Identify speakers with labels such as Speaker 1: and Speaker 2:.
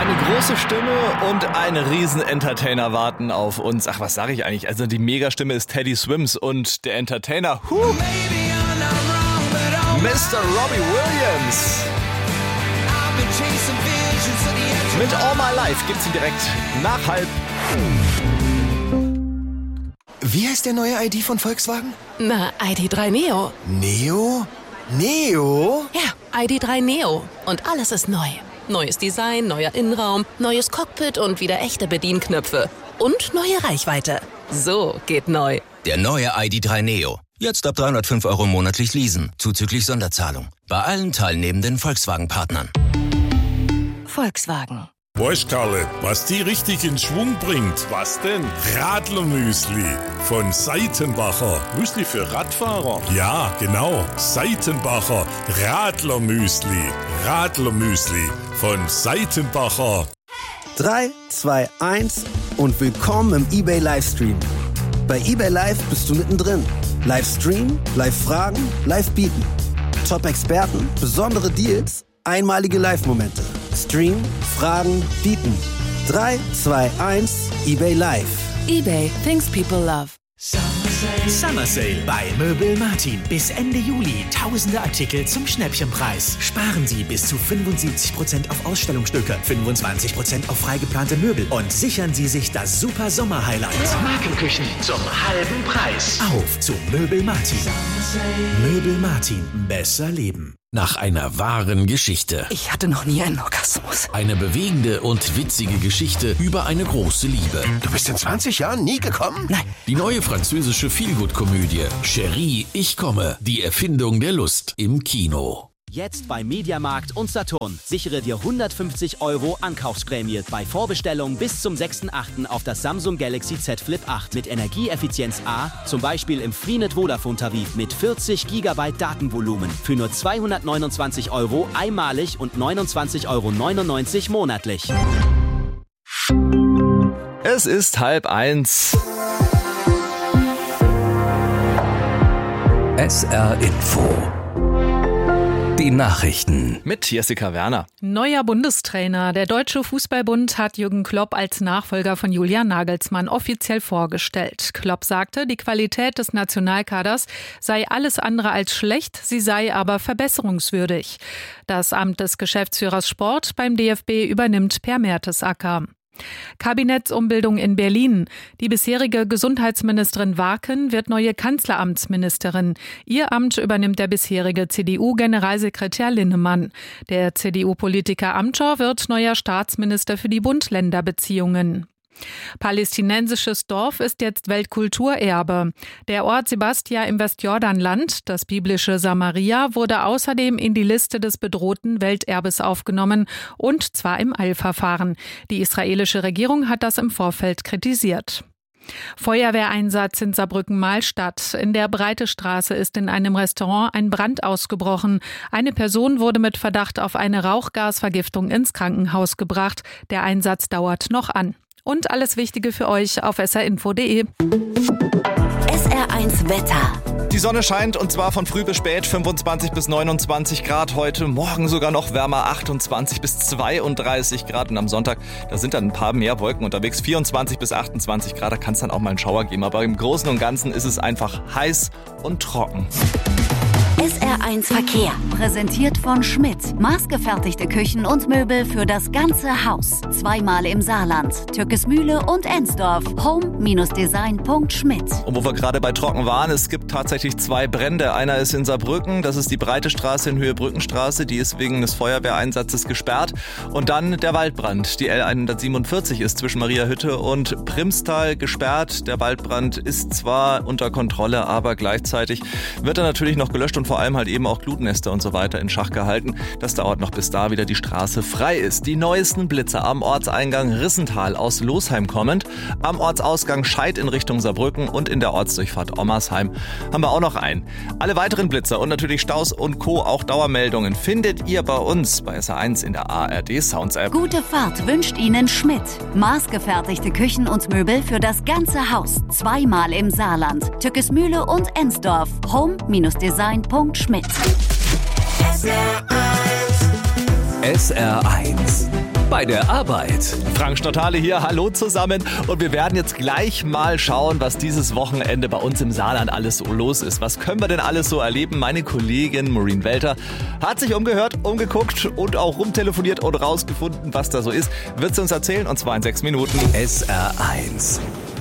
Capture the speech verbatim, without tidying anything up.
Speaker 1: Eine große Stimme und ein Riesen-Entertainer warten auf uns. Ach, was sage ich eigentlich? Also die Megastimme ist Teddy Swims und der Entertainer, huh, Mister Robbie Williams. Mit All My Life gibt's ihn direkt nach halb.
Speaker 2: Wie heißt der neue I D von Volkswagen?
Speaker 3: Na, I D drei Neo.
Speaker 2: Neo? Neo?
Speaker 3: Ja, I D drei Neo. Und alles ist neu. Neues Design, neuer Innenraum, neues Cockpit und wieder echte Bedienknöpfe. Und neue Reichweite. So geht neu.
Speaker 4: Der neue I D drei Neo. Jetzt ab dreihundertfünf Euro monatlich leasen, zuzüglich Sonderzahlung. Bei allen teilnehmenden Volkswagen-Partnern.
Speaker 3: Volkswagen.
Speaker 5: Weißt, Karle, was die richtig in Schwung bringt? Was denn? Radlermüsli von Seitenbacher. Müsli für Radfahrer? Ja, genau. Seitenbacher Radlermüsli. Radlermüsli von Seitenbacher.
Speaker 6: drei, zwei, eins und willkommen im eBay Livestream. Bei eBay Live bist du mittendrin. Livestream, Live-Fragen, Live-Bieten. Top-Experten, besondere Deals, einmalige Live-Momente. Stream, Fragen, Bieten. drei, zwei, eins, eBay Live.
Speaker 3: eBay, things people love.
Speaker 7: Summer Sale bei Möbel Martin. Bis Ende Juli tausende Artikel zum Schnäppchenpreis. Sparen Sie bis zu fünfundsiebzig Prozent auf Ausstellungsstücke, fünfundzwanzig Prozent auf freigeplante Möbel und sichern Sie sich das super Sommer-Highlight. Markenküchen zum halben Preis. Auf zu Möbel Martin. Möbel Martin. Besser leben.
Speaker 8: Nach einer wahren Geschichte.
Speaker 3: Ich hatte noch nie einen Orgasmus.
Speaker 8: Eine bewegende und witzige Geschichte über eine große Liebe.
Speaker 2: Du bist in zwanzig Jahren nie gekommen?
Speaker 3: Nein.
Speaker 8: Die neue französische Feelgood-Komödie Chérie, ich komme. Die Erfindung der Lust im Kino.
Speaker 9: Jetzt bei Mediamarkt und Saturn. Sichere dir hundertfünfzig Euro Ankaufsprämie bei Vorbestellung bis zum sechsten achten auf das Samsung Galaxy Z Flip acht mit Energieeffizienz A, zum Beispiel im Freenet Vodafone Tarif mit vierzig Gigabyte Datenvolumen für nur zweihundertneunundzwanzig Euro einmalig und neunundzwanzig Euro neunundneunzig monatlich.
Speaker 1: Es ist halb eins.
Speaker 8: S R Info. Die Nachrichten
Speaker 1: Mit Jessica Werner.
Speaker 10: Neuer Bundestrainer. Der Deutsche Fußballbund hat Jürgen Klopp als Nachfolger von Julian Nagelsmann offiziell vorgestellt. Klopp sagte, die Qualität des Nationalkaders sei alles andere als schlecht, sie sei aber verbesserungswürdig. Das Amt des Geschäftsführers Sport beim D F B übernimmt Per Mertesacker. Kabinettsumbildung in Berlin. Die bisherige Gesundheitsministerin Warken wird neue Kanzleramtsministerin. Ihr Amt übernimmt der bisherige C D U-Generalsekretär Linnemann. Der C D U-Politiker Amthor wird neuer Staatsminister für die Bund-Länder-Beziehungen. Palästinensisches Dorf ist jetzt Weltkulturerbe. Der Ort Sebastia im Westjordanland, das biblische Samaria, wurde außerdem in die Liste des bedrohten Welterbes aufgenommen, und zwar im Eilverfahren. Die israelische Regierung hat das im Vorfeld kritisiert. Feuerwehreinsatz in Saarbrücken-Mahlstadt. In der Breitestraße ist in einem Restaurant ein Brand ausgebrochen. Eine Person wurde mit Verdacht auf eine Rauchgasvergiftung ins Krankenhaus gebracht. Der Einsatz dauert noch an. Und alles Wichtige für euch auf s r info punkt d e.
Speaker 3: S R eins Wetter.
Speaker 1: Die Sonne scheint und zwar von früh bis spät, fünfundzwanzig bis neunundzwanzig Grad heute, morgen sogar noch wärmer, achtundzwanzig bis zweiunddreißig Grad und am Sonntag, da sind dann ein paar mehr Wolken unterwegs, vierundzwanzig bis achtundzwanzig Grad, da kann es dann auch mal einen Schauer geben, aber im Großen und Ganzen ist es einfach heiß und trocken.
Speaker 11: S R eins Verkehr, präsentiert von Schmidt. Maßgefertigte Küchen und Möbel für das ganze Haus. Zweimal im Saarland, Türkesmühle und Ensdorf. home design punkt schmidt.
Speaker 1: Und wo wir gerade bei trocken waren, es gibt tatsächlich zwei Brände. Einer ist in Saarbrücken, das ist die Breite Straße in Höhe Brückenstraße, die ist wegen des Feuerwehreinsatzes gesperrt. Und dann der Waldbrand. Die L hundertsiebenundvierzig ist zwischen Mariahütte und Primstal gesperrt. Der Waldbrand ist zwar unter Kontrolle, aber gleichzeitig wird er natürlich noch gelöscht und vor allem halt eben auch Glutnester und so weiter in Schach gehalten. Das dauert noch, bis da wieder die Straße frei ist. Die neuesten Blitze am Ortseingang Rissental aus Losheim kommend, am Ortsausgang Scheid in Richtung Saarbrücken und in der Ortsdurchfahrt Ommersheim haben wir auch noch einen. Alle weiteren Blitzer und natürlich Staus und Co., auch Dauermeldungen, findet ihr bei uns bei S R eins in der A R D Sounds App.
Speaker 11: Gute Fahrt wünscht Ihnen Schmidt. Maßgefertigte Küchen und Möbel für das ganze Haus. Zweimal im Saarland, Türkesmühle und Ensdorf. home design punkt schmidt.
Speaker 8: S R eins. bei der Arbeit.
Speaker 1: Frank Stortale hier, hallo zusammen. Und wir werden jetzt gleich mal schauen, was dieses Wochenende bei uns im Saarland alles so los ist. Was können wir denn alles so erleben? Meine Kollegin Maureen Welter hat sich umgehört, umgeguckt und auch rumtelefoniert und rausgefunden, was da so ist. Wird sie uns erzählen, und zwar in sechs Minuten.
Speaker 8: S R eins.